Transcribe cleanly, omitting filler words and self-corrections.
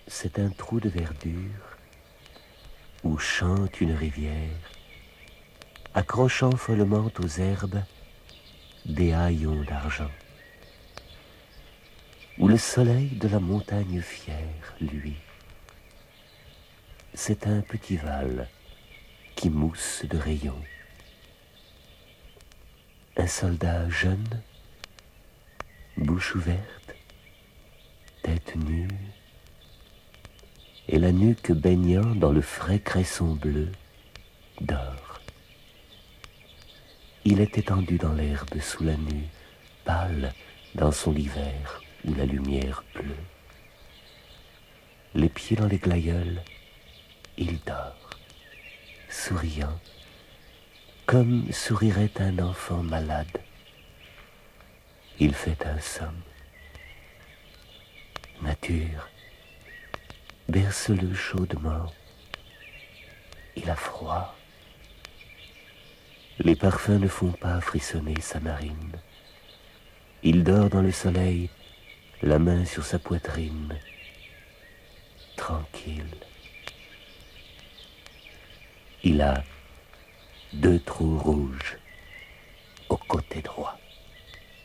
C'est un trou de verdure où chante une rivière, accrochant follement aux herbes des haillons d'argent. Où le soleil de la montagne fière, lui, c'est un petit val qui mousse de rayons. Un soldat jeune, bouche ouverte, tête nue, et la nuque baignant dans le frais cresson bleu, dort. Il est étendu dans l'herbe sous la nue, pâle dans son lit vert où la lumière pleut. Les pieds dans les glaïeuls, il dort, souriant, comme sourirait un enfant malade. Il fait un somme. Nature, berce-le chaudement. Il a froid. Les parfums ne font pas frissonner sa narine. Il dort dans le soleil, la main sur sa poitrine, tranquille. Il a 2 trous rouges au côté droit.